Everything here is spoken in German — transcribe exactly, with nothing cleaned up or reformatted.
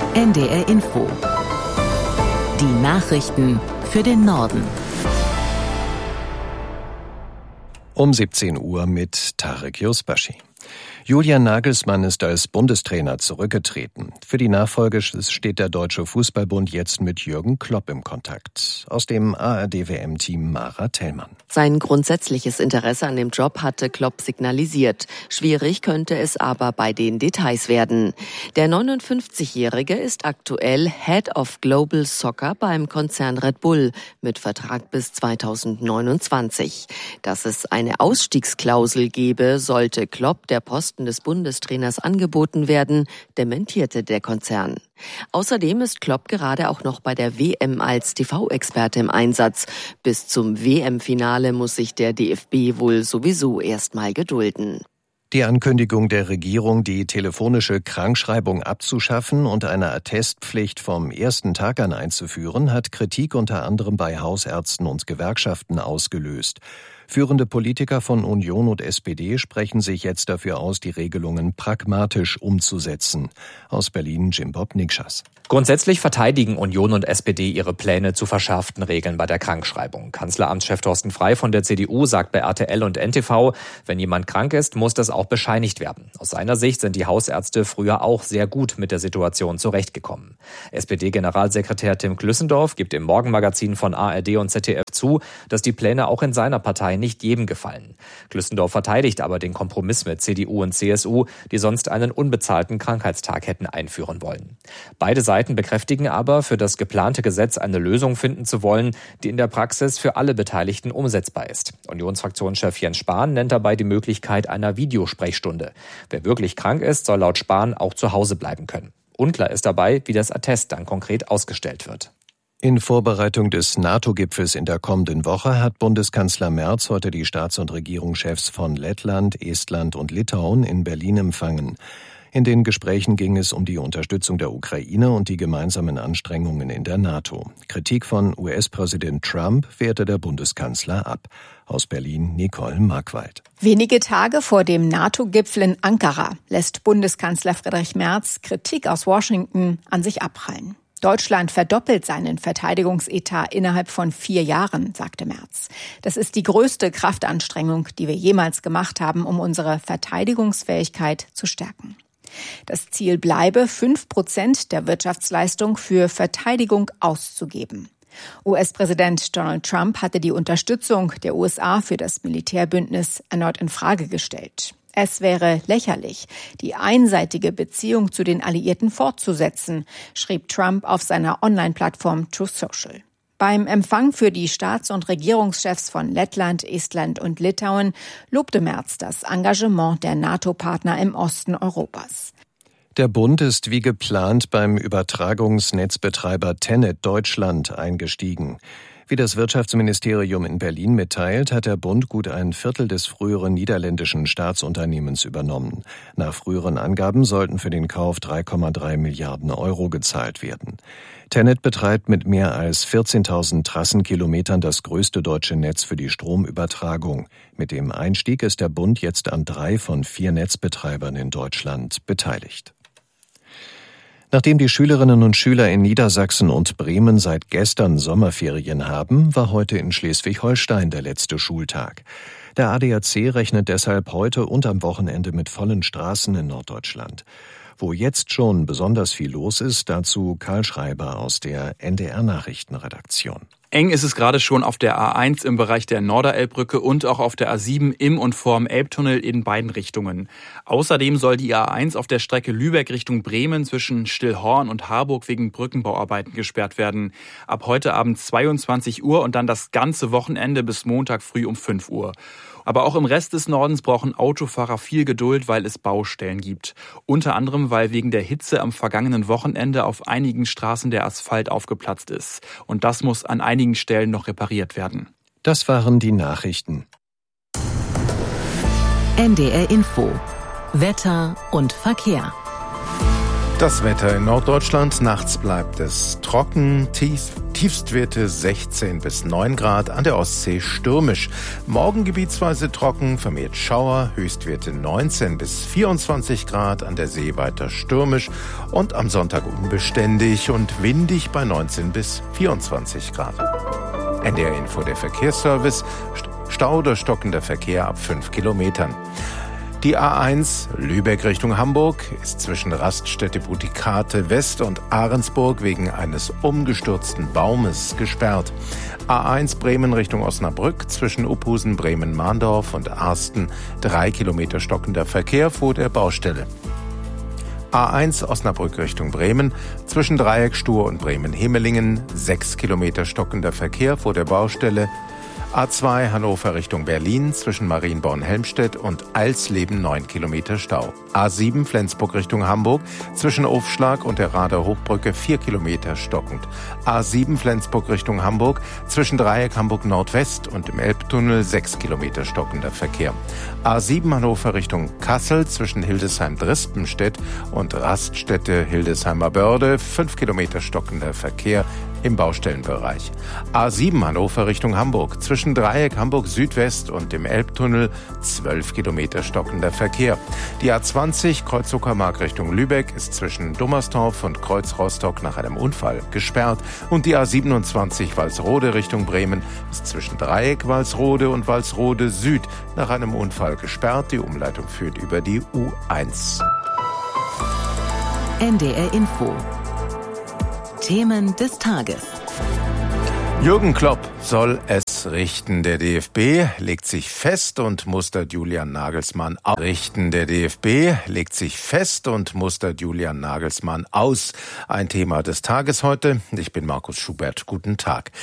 N D R Info. Die Nachrichten für den Norden. Um siebzehn Uhr mit Tarek Yusbashi. Julian Nagelsmann ist als Bundestrainer zurückgetreten. Für die Nachfolge steht der Deutsche Fußballbund jetzt mit Jürgen Klopp im Kontakt. Aus dem A R D-W M-Team Mara Tellmann. Sein grundsätzliches Interesse an dem Job hatte Klopp signalisiert. Schwierig könnte es aber bei den Details werden. Der neunundfünfzigjährige ist aktuell Head of Global Soccer beim Konzern Red Bull mit Vertrag bis zweitausendneunundzwanzig. Dass es eine Ausstiegsklausel gebe, sollte Klopp der Posten des Bundestrainers angeboten werden, dementierte der Konzern. Außerdem ist Klopp gerade auch noch bei der W M als T V-Experte im Einsatz. Bis zum W M-Finale muss sich der D F B wohl sowieso erstmal gedulden. Die Ankündigung der Regierung, die telefonische Krankschreibung abzuschaffen und eine Attestpflicht vom ersten Tag an einzuführen, hat Kritik unter anderem bei Hausärzten und Gewerkschaften ausgelöst. Führende Politiker von Union und S P D sprechen sich jetzt dafür aus, die Regelungen pragmatisch umzusetzen. Aus Berlin Jim-Bob Nikschas. Grundsätzlich verteidigen Union und S P D ihre Pläne zu verschärften Regeln bei der Krankschreibung. Kanzleramtschef Thorsten Frey von der C D U sagt bei R T L und N T V, wenn jemand krank ist, muss das auch bescheinigt werden. Aus seiner Sicht sind die Hausärzte früher auch sehr gut mit der Situation zurechtgekommen. S P D-Generalsekretär Tim Klüssendorf gibt im Morgenmagazin von A R D und Z D F zu, dass die Pläne auch in seiner Partei nicht jedem gefallen. Klüssendorf verteidigt aber den Kompromiss mit C D U und C S U, die sonst einen unbezahlten Krankheitstag hätten einführen wollen. Beide Seiten bekräftigen aber, für das geplante Gesetz eine Lösung finden zu wollen, die in der Praxis für alle Beteiligten umsetzbar ist. Unionsfraktionschef Jens Spahn nennt dabei die Möglichkeit einer Videosprechstunde. Wer wirklich krank ist, soll laut Spahn auch zu Hause bleiben können. Unklar ist dabei, wie das Attest dann konkret ausgestellt wird. In Vorbereitung des NATO-Gipfels in der kommenden Woche hat Bundeskanzler Merz heute die Staats- und Regierungschefs von Lettland, Estland und Litauen in Berlin empfangen. In den Gesprächen ging es um die Unterstützung der Ukraine und die gemeinsamen Anstrengungen in der NATO. Kritik von U S-Präsident Trump wehrte der Bundeskanzler ab. Aus Berlin Nicole Markwald. Wenige Tage vor dem NATO-Gipfel in Ankara lässt Bundeskanzler Friedrich Merz Kritik aus Washington an sich abprallen. Deutschland verdoppelt seinen Verteidigungsetat innerhalb von vier Jahren, sagte Merz. Das ist die größte Kraftanstrengung, die wir jemals gemacht haben, um unsere Verteidigungsfähigkeit zu stärken. Das Ziel bleibe, fünf Prozent der Wirtschaftsleistung für Verteidigung auszugeben. U S-Präsident Donald Trump hatte die Unterstützung der U S A für das Militärbündnis erneut in Frage gestellt. Es wäre lächerlich, die einseitige Beziehung zu den Alliierten fortzusetzen, schrieb Trump auf seiner Online-Plattform Truth Social. Beim Empfang für die Staats- und Regierungschefs von Lettland, Estland und Litauen lobte Merz das Engagement der NATO-Partner im Osten Europas. Der Bund ist wie geplant beim Übertragungsnetzbetreiber Tenet Deutschland eingestiegen. Wie das Wirtschaftsministerium in Berlin mitteilt, hat der Bund gut ein Viertel des früheren niederländischen Staatsunternehmens übernommen. Nach früheren Angaben sollten für den Kauf drei Komma drei Milliarden Euro gezahlt werden. Tenet betreibt mit mehr als vierzehntausend Trassenkilometern das größte deutsche Netz für die Stromübertragung. Mit dem Einstieg ist der Bund jetzt an drei von vier Netzbetreibern in Deutschland beteiligt. Nachdem die Schülerinnen und Schüler in Niedersachsen und Bremen seit gestern Sommerferien haben, war heute in Schleswig-Holstein der letzte Schultag. Der A D A C rechnet deshalb heute und am Wochenende mit vollen Straßen in Norddeutschland. Wo jetzt schon besonders viel los ist, dazu Karl Schreiber aus der N D R-Nachrichtenredaktion. Eng ist es gerade schon auf der A eins im Bereich der Norderelbbrücke und auch auf der A sieben im und vorm Elbtunnel in beiden Richtungen. Außerdem soll die A eins auf der Strecke Lübeck Richtung Bremen zwischen Stillhorn und Harburg wegen Brückenbauarbeiten gesperrt werden. Ab heute Abend zweiundzwanzig Uhr und dann das ganze Wochenende bis Montag früh um fünf Uhr. Aber auch im Rest des Nordens brauchen Autofahrer viel Geduld, weil es Baustellen gibt. Unter anderem, weil wegen der Hitze am vergangenen Wochenende auf einigen Straßen der Asphalt aufgeplatzt ist. Und das muss an einigen Stellen noch repariert werden. Das waren die Nachrichten. N D R Info. Wetter und Verkehr. Das Wetter in Norddeutschland. Nachts bleibt es trocken. Tief, Tiefstwerte sechzehn bis neun Grad, an der Ostsee stürmisch. Morgen gebietsweise trocken, vermehrt Schauer, Höchstwerte neunzehn bis vierundzwanzig Grad, an der See weiter stürmisch und am Sonntag unbeständig und windig bei neunzehn bis vierundzwanzig Grad. N D R Info, der Verkehrsservice. Stau oder stockender Verkehr ab fünf Kilometern. Die A eins Lübeck Richtung Hamburg ist zwischen Raststätte Butikate West und Ahrensburg wegen eines umgestürzten Baumes gesperrt. A eins Bremen Richtung Osnabrück zwischen Uphusen, Bremen-Mahndorf und Arsten drei Kilometer stockender Verkehr vor der Baustelle. A eins Osnabrück Richtung Bremen zwischen Dreieckstuhr und Bremen-Hemelingen sechs Kilometer stockender Verkehr vor der Baustelle. A zwei Hannover Richtung Berlin zwischen Marienborn-Helmstedt und Alsleben neun Kilometer Stau. A sieben Flensburg Richtung Hamburg zwischen Aufschlag und der Rader Hochbrücke vier Kilometer stockend. A sieben Flensburg Richtung Hamburg zwischen Dreieck Hamburg Nordwest und im Elbtunnel sechs Kilometer stockender Verkehr. A sieben Hannover Richtung Kassel zwischen Hildesheim-Drispenstedt und Raststätte Hildesheimer Börde fünf Kilometer stockender Verkehr im Baustellenbereich. A sieben Hannover Richtung Hamburg zwischen Dreieck Hamburg Südwest und dem Elbtunnel zwölf Kilometer stockender Verkehr. Die A zwanzig Kreuz Uckermark Richtung Lübeck ist zwischen Dummersdorf und Kreuz Rostock nach einem Unfall gesperrt und die A siebenundzwanzig Walsrode Richtung Bremen ist zwischen Dreieck Walsrode und Walsrode Süd nach einem Unfall gesperrt. Die Umleitung führt über die U eins. N D R Info. Themen des Tages. Jürgen Klopp soll es richten. Der D F B legt sich fest und mustert Julian Nagelsmann aus. Richten. Der D F B legt sich fest und mustert Julian Nagelsmann aus. Ein Thema des Tages heute. Ich bin Markus Schubert. Guten Tag.